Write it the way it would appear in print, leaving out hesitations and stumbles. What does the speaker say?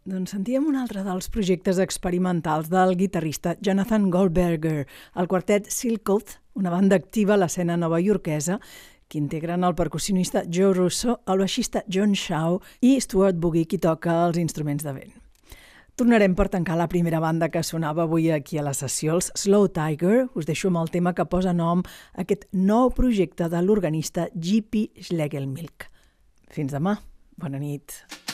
Doncs sentíem un altre dels projectes experimentals del guitarrista Jonathan Goldberger, el quartet Silkwood, una banda activa a l'escena novaiorquesa, que integren el percussionista Joe Russo, el baixista John Shaw i Stuart Boogie, qui toca els instruments de vent. Tornarem per tancar la primera banda que sonava avui aquí a la sessió, els Slow Tiger. Us deixo amb el tema que posa nom a aquest nou projecte de l'organista J.P. Schlegelmilch. Fins demà. Bona nit.